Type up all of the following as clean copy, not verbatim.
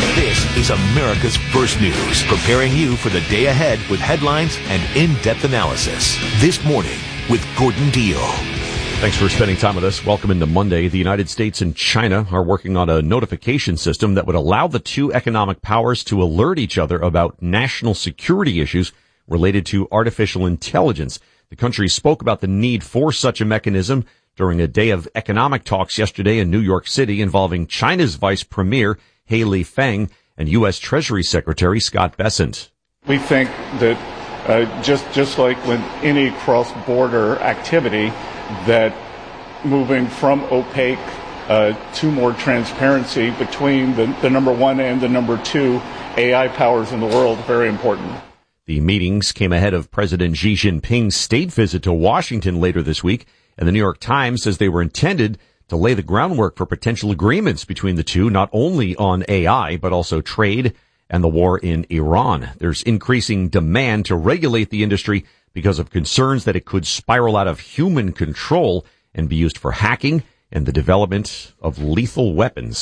This is America's First News, preparing you for the day ahead with headlines and in-depth analysis. This morning with Gordon Deal. Thanks for spending time with us. Welcome into Monday. The United States and China are working on a notification system that would allow the two economic powers to alert each other about national security issues related to artificial intelligence. The countries spoke about the need for such a mechanism during a day of economic talks yesterday in New York City involving China's Vice Premier, Haley Feng, and U.S. Treasury Secretary Scott Bessent. We think that just like with any cross-border activity, that moving from opaque to more transparency between the number one and the number two AI powers in the world, very important. The meetings came ahead of President Xi Jinping's state visit to Washington later this week, and the New York Times says they were intended to lay the groundwork for potential agreements between the two, not only on AI, but also trade and the war in Iran. There's increasing demand to regulate the industry because of concerns that it could spiral out of human control and be used for hacking and the development of lethal weapons.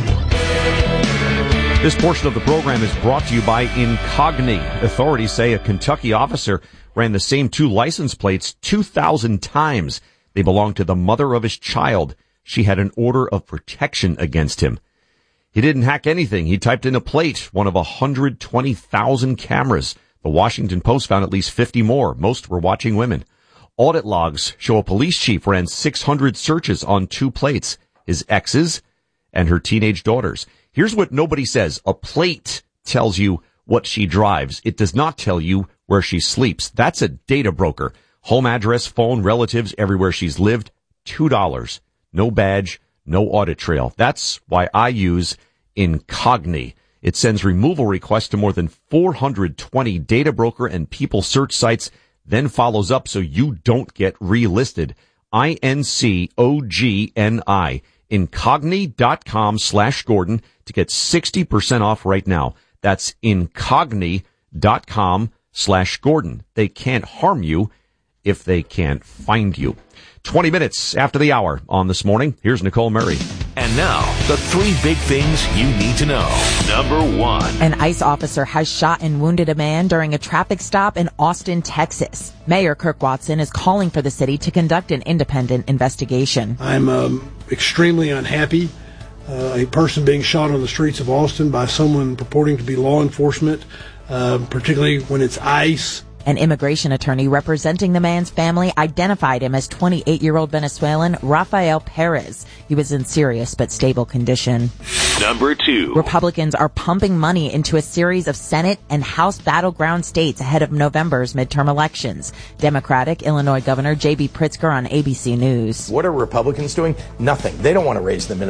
This portion of the program is brought to you by Incogni. Authorities say a Kentucky officer ran the same two license plates 2,000 times. They belonged to the mother of his child. She had an order of protection against him. He didn't hack anything. He typed in a plate, one of 120,000 cameras. The Washington Post found at least 50 more. Most were watching women. Audit logs show a police chief ran 600 searches on two plates, his ex's and her teenage daughters. Here's what nobody says. A plate tells you what she drives. It does not tell you where she sleeps. That's a data broker. Home address, phone, relatives, everywhere she's lived. $2. No badge, no audit trail. That's why I use Incogni. It sends removal requests to more than 420 data broker and people search sites, then follows up so you don't get relisted. INCOGNI. Incogni.com/Gordon to get 60% off right now. That's Incogni.com/Gordon. They can't harm you if they can't find you. 20 minutes after the hour on This Morning. Here's Nicole Murray. And now, the three big things you need to know. Number one. An ICE officer has shot and wounded a man during a traffic stop in Austin, Texas. Mayor Kirk Watson is calling for the city to conduct an independent investigation. I'm extremely unhappy. A person being shot on the streets of Austin by someone purporting to be law enforcement, particularly when it's ICE. An immigration attorney representing the man's family identified him as 28-year-old Venezuelan Rafael Perez. He was in serious but stable condition. Number two. Republicans are pumping money into a series of Senate and House battleground states ahead of November's midterm elections. Democratic Illinois Governor J.B. Pritzker on ABC News. What are Republicans doing? Nothing. They don't want to raise the minimum